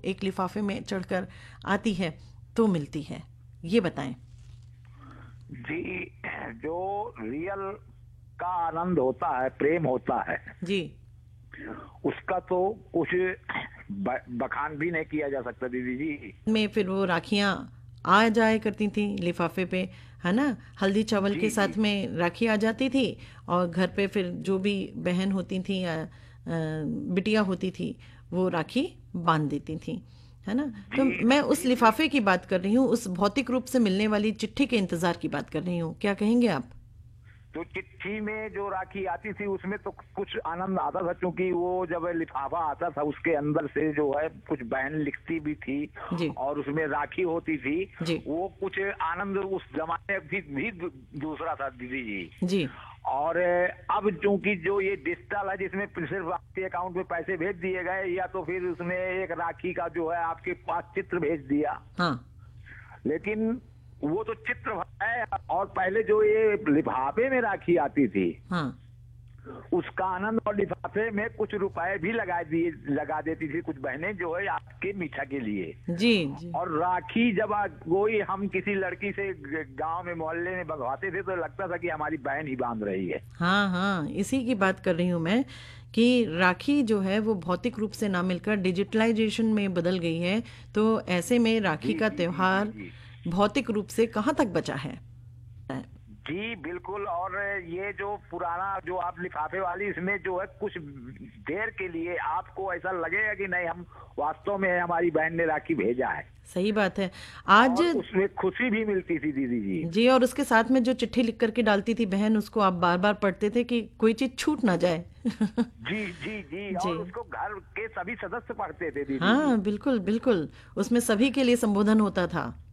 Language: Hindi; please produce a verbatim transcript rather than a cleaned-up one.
एक लिफाफे में चढ़कर आती है तो मिलती है, ये बताएं। जी, जो रियल का आनंद होता है, प्रेम होता है जी। उसका तो कुछ ब- बखान भी नहीं किया जा सकता दीदी जी। में फिर वो राखियां आ जाया करती थी लिफाफे पे, है ना। हल्दी चावल के जी जी साथ में राखी आ जाती थी, और घर पे फिर जो भी बहन होती थी या अ, बिटिया होती थी वो राखी बांध देती थी, है ना। तो जी मैं उस जी बिल, लिफाफे की बात कर रही हूँ, उस भौतिक रूप से मिलने वाली चिट्ठी के इंतजार की बात कर रही हूँ, क्या कहेंगे आप? तो चिट्ठी में जो राखी आती थी उसमें तो कुछ आनंद आता था, क्योंकि वो जब लिफाफा आता था उसके अंदर से जो है कुछ बहन लिखती भी थी जी। और उसमें राखी होती थी। जी। वो कुछ आनंद उस जमाने भी, भी दूसरा था दीदी जी। जी। और अब चूंकि जो ये डिजिटल है जिसमें सिर्फ आपके अकाउंट में पैसे भेज दिए गए, या तो फिर उसमें एक राखी का जो है आपके पास चित्र भेज दिया, हाँ। लेकिन वो तो चित्र है। और पहले जो ये लिफाफे में राखी आती थी हाँ। उसका आनंद, और लिफाफे में कुछ रुपए भी लगा दिए लगा देती थी कुछ बहनें जो है आपके मीठा के लिए। जी। जी। और राखी जब आ- कोई हम किसी लड़की से गांव में मोहल्ले में बंधवाते थे तो लगता था कि हमारी बहन ही बांध रही है। हाँ हाँ, इसी की बात कर रही हूँ मैं, कि राखी जो है वो भौतिक रूप से ना मिलकर डिजिटलाइजेशन में बदल गई है। तो ऐसे में राखी जी का जी जी जी त्योहार जी भौतिक रूप से कहाँ तक बचा है? जी बिल्कुल। और ये जो पुराना जो आप लिफाफे वाली, इसमें जो है कुछ देर के लिए आपको ऐसा लगेगा कि नहीं, हम वास्तव में हमारी बहन ने राखी भेजा है। सही बात है। आज। और उसमें खुशी भी मिलती थी दीदी जी। जी, और उसके साथ में जो चिट्ठी लिख करके डालती थी बहन, उसको आप बार बार पढ़ते थे कि कोई चीज छूट ना जाए। जी जी जी। जी। और उसको घर के सभी सदस्य पढ़ते थे दीदी जी। हाँ, बिल्कुल बिल्कुल, उसमें सभी के लिए संबोधन होता था।